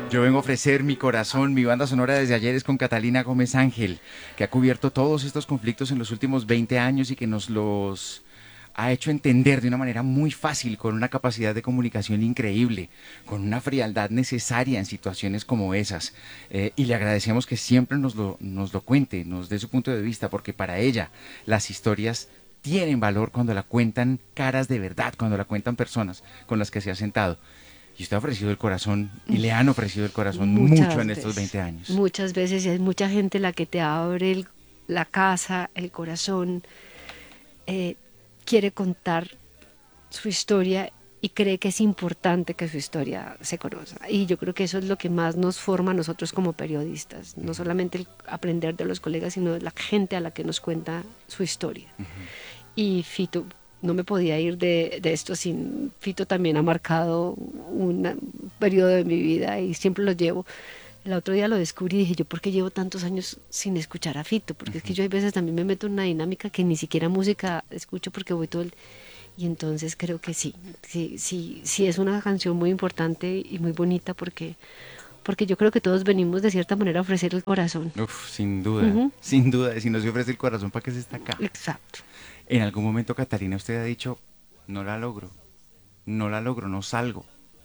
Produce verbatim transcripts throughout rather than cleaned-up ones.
Yo vengo a ofrecer mi corazón, mi banda sonora desde ayer es con Catalina Gómez Ángel, que ha cubierto todos estos conflictos en los últimos veinte años y que nos los ha hecho entender de una manera muy fácil, con una capacidad de comunicación increíble, con una frialdad necesaria en situaciones como esas. Eh, y le agradecemos que siempre nos lo, nos lo cuente, nos dé su punto de vista, porque para ella las historias tienen valor cuando la cuentan caras de verdad, cuando la cuentan personas con las que se ha sentado. Y usted ha ofrecido el corazón y le han ofrecido el corazón mucho en Muchas estos veces, veinte años. muchas veces, y hay mucha gente la que te abre el- la casa, el corazón, eh, quiere contar su historia y cree que es importante que su historia se conozca. Y yo creo que eso es lo que más nos forma a nosotros como periodistas, no solamente el aprender de los colegas, sino de la gente a la que nos cuenta su historia. Y Fito, no me podía ir de, de esto sin, Fito también ha marcado una- un periodo de mi vida y siempre lo llevo. El otro día lo descubrí y dije, yo, ¿por qué llevo tantos años sin escuchar a Fito? Porque es que yo hay veces también me meto en una dinámica que ni siquiera música escucho porque voy todo el... Y entonces creo que sí, sí, sí, sí es una canción muy importante y muy bonita porque, porque yo creo que todos venimos de cierta manera a ofrecer el corazón. Uf, sin duda, Ujú, sin duda. Si no se ofrece el corazón, ¿para qué se está acá? exacto. En algún momento, Catalina, usted ha dicho, no la logro, no la logro, no salgo.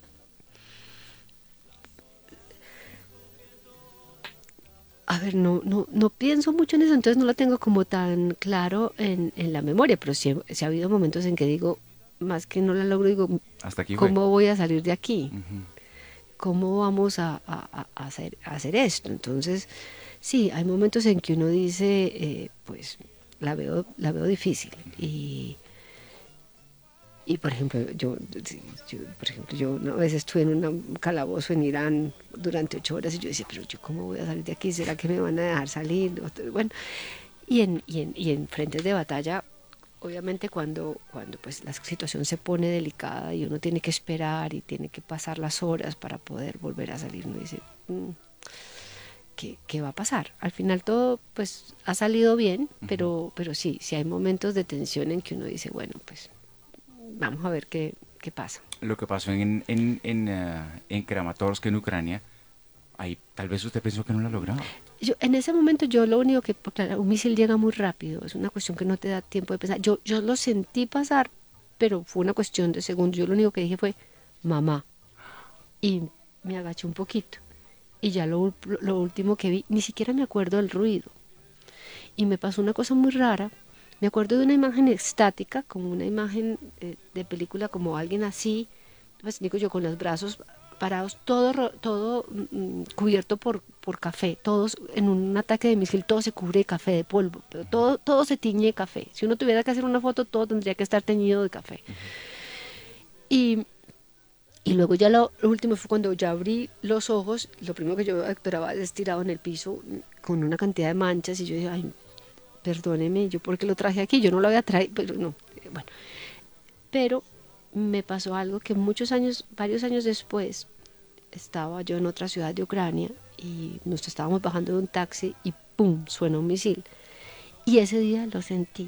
A ver, no, no, no pienso mucho en eso, entonces no lo tengo como tan claro en, en la memoria, pero sí, sí ha habido momentos en que digo, más que no la logro, digo, Hasta aquí fue. ¿cómo voy a salir de aquí? Ujú. ¿Cómo vamos a, a- a hacer, a hacer esto? Entonces, sí, hay momentos en que uno dice, eh, pues la veo, la veo difícil. Y, y por ejemplo, yo, sí, yo, por ejemplo, yo una vez estuve en un calabozo en Irán durante ocho horas y yo decía, pero yo cómo voy a salir de aquí, ¿será que me van a dejar salir? Otro- Bueno, y en, y en, y en frentes de batalla, obviamente cuando, cuando pues la situación se pone delicada y uno tiene que esperar y tiene que pasar las horas para poder volver a salir, uno dice, "Mm, ¿qué, qué va a pasar?". Al final todo pues ha salido bien, pero, pero sí, sí hay momentos de tensión en que uno dice, bueno, pues vamos a ver qué, qué pasa. Lo que pasó en, en, en, eh, en Kramatorsk, en Ucrania, ahí tal vez usted pensó que no la lograba. Yo, en ese momento yo lo único que, porque claro, un misil llega muy rápido, es una cuestión que no te da tiempo de pensar. Yo, yo lo sentí pasar, pero fue una cuestión de segundos. Yo lo único que dije fue, mamá, y me agaché un poquito. Y ya lo, ul- lo último que vi, ni siquiera me acuerdo del ruido. Y me pasó una cosa muy rara. Me acuerdo de una imagen estática, como una imagen eh, de película, como alguien así, pues digo yo, con los brazos parados, todo, ro- todo mm, cubierto por, por café, todos en un ataque de misil, todo se cubre de café, de polvo, pero todo, todo se tiñe de café. Si uno tuviera que hacer una foto, todo tendría que estar teñido de café. Y, y luego ya lo, lo último fue cuando ya abrí los ojos, lo primero que yo esperaba es estirado en el piso mm, con una cantidad de manchas y yo dije, ay, perdóneme, yo porque lo traje aquí, yo no lo había traído, pero no, eh, bueno, pero me pasó algo que muchos años, varios años después, estaba yo en otra ciudad de Ucrania y nos estábamos bajando de un taxi y ¡pum! Suena un misil. Y ese día lo sentí,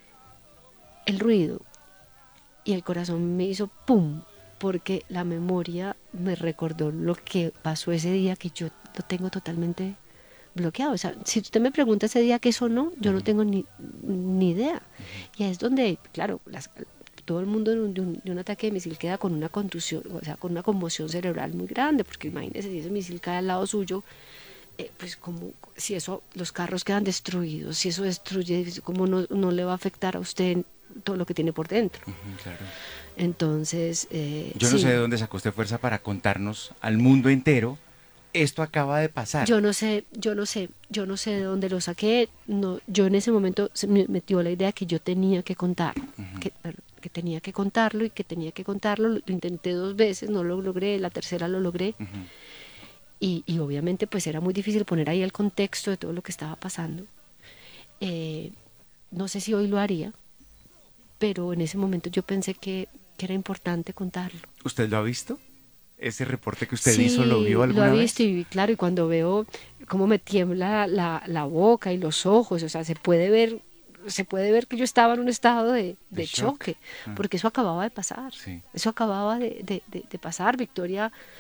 el ruido, y el corazón me hizo ¡pum! Porque la memoria me recordó lo que pasó ese día que yo lo tengo totalmente bloqueado. O sea, si usted me pregunta ese día qué sonó, yo no tengo ni, ni idea. Y es donde, claro, las, todo el mundo de un, de, un, de un ataque de misil queda con una contusión, o sea, con una conmoción cerebral muy grande, porque imagínese si ese misil cae al lado suyo, eh, pues como si eso, los carros quedan destruidos, si eso destruye, ¿cómo no, no le va a afectar a usted todo lo que tiene por dentro? Ujú, claro. Entonces, eh, Yo no sé de sí, dónde sacó usted fuerza para contarnos al mundo entero, esto acaba de pasar. yo no sé, yo no sé, yo no sé de dónde lo saqué. No, yo en ese momento se me metió la idea que yo tenía que contarlo, que, que tenía que contarlo y que tenía que contarlo. Lo intenté dos veces, no lo logré, la tercera lo logré. Ujú. Y, y obviamente pues era muy difícil poner ahí el contexto de todo lo que estaba pasando. Eh, no sé si hoy lo haría, pero en ese momento yo pensé que, que era importante contarlo. ¿Usted lo ha visto? ¿Ese reporte que usted hizo lo vio Sí, lo ha alguna visto vez? y claro, y cuando veo cómo me tiembla la, la boca y los ojos, o sea, se puede ver, se puede ver que yo estaba en un estado de, De de shock. choque, Ah, porque eso acababa de pasar, sí. eso acababa de, de, de, de pasar. Victoria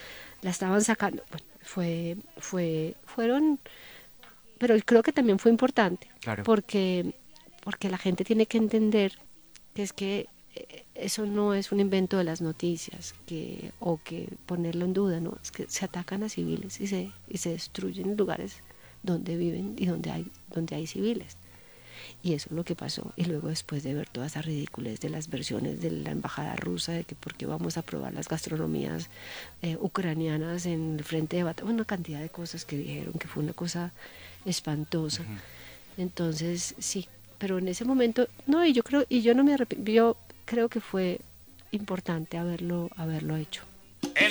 la estaban sacando. Bueno, fue, fue, fueron, pero creo que también fue importante, Claro. porque, porque la gente tiene que entender que es que eh, eso no es un invento de las noticias, que, o que ponerlo en duda, no, es que se atacan a civiles y se, y se destruyen lugares donde viven y donde hay, donde hay civiles. Y eso es lo que pasó. Y luego, después de ver todas esas ridiculez de las versiones de la embajada rusa, de que por qué vamos a probar las gastronomías eh, ucranianas en el frente de batalla, una cantidad de cosas que dijeron, que fue una cosa espantosa. Ujú. Entonces, sí, pero en ese momento, no, y yo creo, y yo no me arrepiento, yo creo que fue importante haberlo, haberlo hecho. El